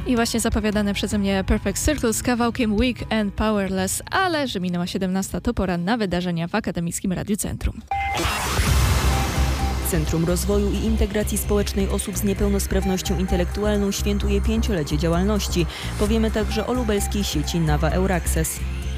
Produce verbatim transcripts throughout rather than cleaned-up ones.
I właśnie zapowiadane przeze mnie Perfect Circle z kawałkiem Weak and Powerless, ale że minęła siedemnasta, to pora na wydarzenia w Akademickim Radiu Centrum. Centrum Rozwoju i Integracji Społecznej Osób z Niepełnosprawnością Intelektualną świętuje pięciolecie działalności. Powiemy także o lubelskiej sieci Nawa Euraccess.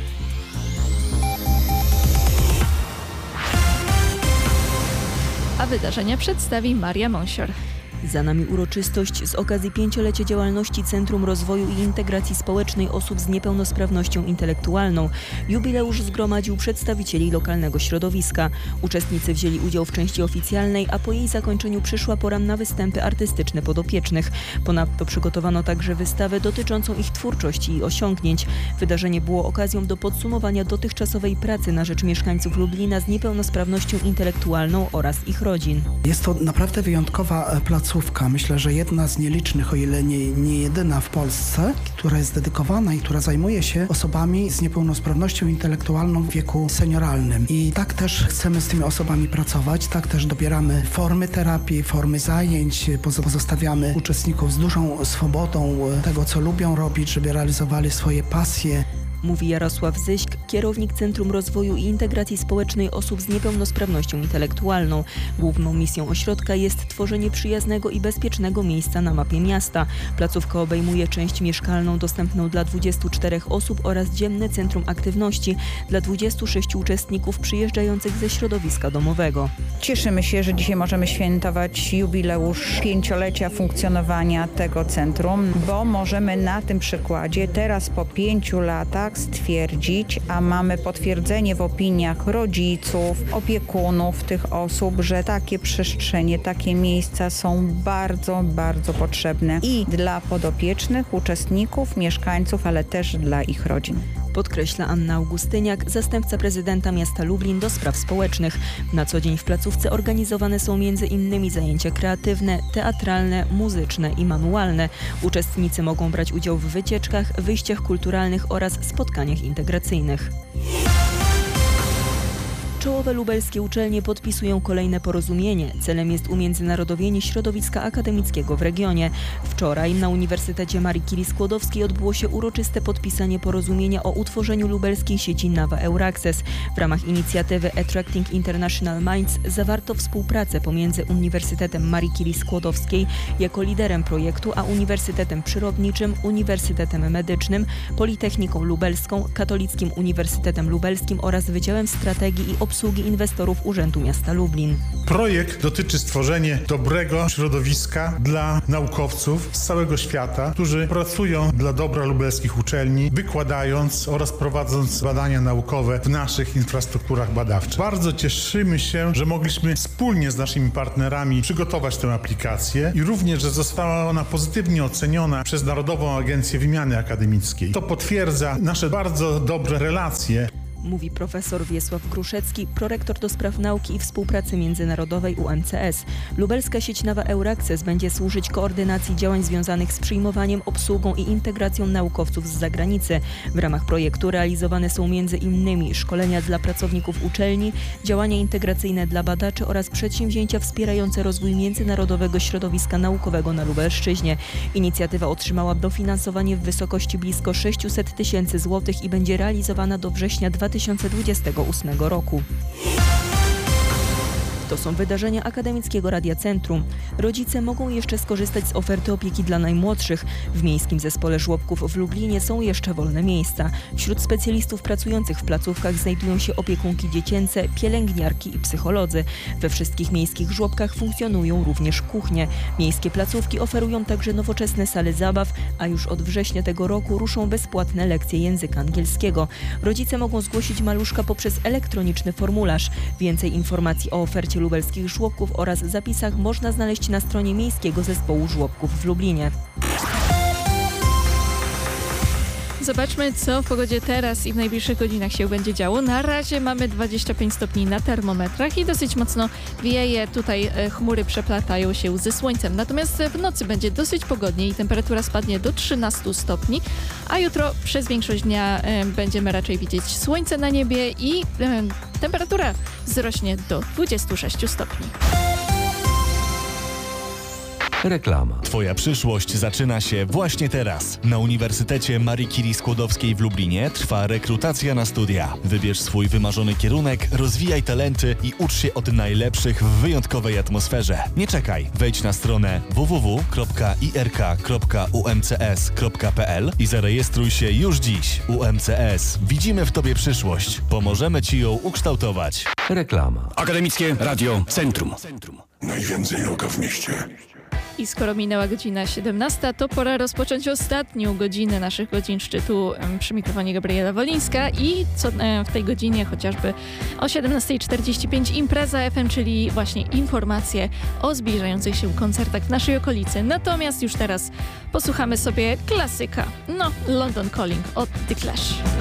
A wydarzenia przedstawi Maria Monsior. Za nami uroczystość z okazji pięciolecia działalności Centrum Rozwoju i Integracji Społecznej Osób z Niepełnosprawnością Intelektualną. Jubileusz zgromadził przedstawicieli lokalnego środowiska. Uczestnicy wzięli udział w części oficjalnej, a po jej zakończeniu przyszła pora na występy artystyczne podopiecznych. Ponadto przygotowano także wystawę dotyczącą ich twórczości i osiągnięć. Wydarzenie było okazją do podsumowania dotychczasowej pracy na rzecz mieszkańców Lublina z niepełnosprawnością intelektualną oraz ich rodzin. Jest to naprawdę wyjątkowa placówka. Myślę, że jedna z nielicznych, o ile nie, nie jedyna w Polsce, która jest dedykowana i która zajmuje się osobami z niepełnosprawnością intelektualną w wieku senioralnym. I tak też chcemy z tymi osobami pracować, tak też dobieramy formy terapii, formy zajęć, pozostawiamy uczestników z dużą swobodą tego, co lubią robić, żeby realizowali swoje pasje. Mówi Jarosław Zyśk, kierownik Centrum Rozwoju i Integracji Społecznej Osób z Niepełnosprawnością Intelektualną. Główną misją ośrodka jest tworzenie przyjaznego i bezpiecznego miejsca na mapie miasta. Placówka obejmuje część mieszkalną dostępną dla dwudziestu czterech osób oraz dzienne centrum aktywności dla dwudziestu sześciu uczestników przyjeżdżających ze środowiska domowego. Cieszymy się, że dzisiaj możemy świętować jubileusz pięciolecia funkcjonowania tego centrum, bo możemy na tym przykładzie teraz po pięciu latach stwierdzić, a mamy potwierdzenie w opiniach rodziców, opiekunów tych osób, że takie przestrzenie, takie miejsca są bardzo, bardzo potrzebne i dla podopiecznych, uczestników, mieszkańców, ale też dla ich rodzin. Podkreśla Anna Augustyniak, zastępca prezydenta miasta Lublin do spraw społecznych. Na co dzień w placówce organizowane są między innymi zajęcia kreatywne, teatralne, muzyczne i manualne. Uczestnicy mogą brać udział w wycieczkach, wyjściach kulturalnych oraz spotkaniach integracyjnych. Czołowe lubelskie uczelnie podpisują kolejne porozumienie. Celem jest umiędzynarodowienie środowiska akademickiego w regionie. Wczoraj na Uniwersytecie Marii Curie-Skłodowskiej odbyło się uroczyste podpisanie porozumienia o utworzeniu lubelskiej sieci Nawa Euraccess. W ramach inicjatywy Attracting International Minds zawarto współpracę pomiędzy Uniwersytetem Marii Curie-Skłodowskiej jako liderem projektu, a Uniwersytetem Przyrodniczym, Uniwersytetem Medycznym, Politechniką Lubelską, Katolickim Uniwersytetem Lubelskim oraz Wydziałem Strategii i Obsługi Inwestorów Urzędu Miasta Lublin. Projekt dotyczy stworzenia dobrego środowiska dla naukowców z całego świata, którzy pracują dla dobra lubelskich uczelni, wykładając oraz prowadząc badania naukowe w naszych infrastrukturach badawczych. Bardzo cieszymy się, że mogliśmy wspólnie z naszymi partnerami przygotować tę aplikację i również, że została ona pozytywnie oceniona przez Narodową Agencję Wymiany Akademickiej. To potwierdza nasze bardzo dobre relacje. Mówi profesor Wiesław Gruszecki, prorektor do spraw nauki i współpracy międzynarodowej U M C S. Lubelska sieć Nawa Euraccess będzie służyć koordynacji działań związanych z przyjmowaniem, obsługą i integracją naukowców z zagranicy. W ramach projektu realizowane są między innymi szkolenia dla pracowników uczelni, działania integracyjne dla badaczy oraz przedsięwzięcia wspierające rozwój międzynarodowego środowiska naukowego na Lubelszczyźnie. Inicjatywa otrzymała dofinansowanie w wysokości blisko sześciuset tysięcy złotych i będzie realizowana do września dwa tysiące dwudziestego ósmego roku. To są wydarzenia Akademickiego Radia Centrum. Rodzice mogą jeszcze skorzystać z oferty opieki dla najmłodszych. W Miejskim Zespole Żłobków w Lublinie są jeszcze wolne miejsca. Wśród specjalistów pracujących w placówkach znajdują się opiekunki dziecięce, pielęgniarki i psycholodzy. We wszystkich miejskich żłobkach funkcjonują również kuchnie. Miejskie placówki oferują także nowoczesne sale zabaw, a już od września tego roku ruszą bezpłatne lekcje języka angielskiego. Rodzice mogą zgłosić maluszka poprzez elektroniczny formularz. Więcej informacji o ofercie lubelskich żłobków oraz zapisach można znaleźć na stronie Miejskiego Zespołu Żłobków w Lublinie. Zobaczmy, co w pogodzie teraz i w najbliższych godzinach się będzie działo. Na razie mamy dwadzieścia pięć stopni na termometrach i dosyć mocno wieje. Tutaj chmury przeplatają się ze słońcem. Natomiast w nocy będzie dosyć pogodnie i temperatura spadnie do trzynastu stopni, a jutro przez większość dnia będziemy raczej widzieć słońce na niebie i temperatura wzrośnie do dwudziestu sześciu stopni. Reklama. Twoja przyszłość zaczyna się właśnie teraz. Na Uniwersytecie Marii Curie Skłodowskiej w Lublinie trwa rekrutacja na studia. Wybierz swój wymarzony kierunek, rozwijaj talenty i ucz się od najlepszych w wyjątkowej atmosferze. Nie czekaj, wejdź na stronę w w w kropka i r k kropka u m c s kropka p l i zarejestruj się już dziś. U M C S. Widzimy w Tobie przyszłość. Pomożemy Ci ją ukształtować. Reklama. Akademickie Radio Centrum. Najwięcej roka w mieście. I skoro minęła godzina siedemnasta, to pora rozpocząć ostatnią godzinę naszych godzin szczytu. Przy mikrofonie Gabriela Wolińska i co w tej godzinie chociażby o siedemnasta czterdzieści pięć impreza F M, czyli właśnie informacje o zbliżających się koncertach w naszej okolicy. Natomiast już teraz posłuchamy sobie klasyka. No, London Calling od The Clash.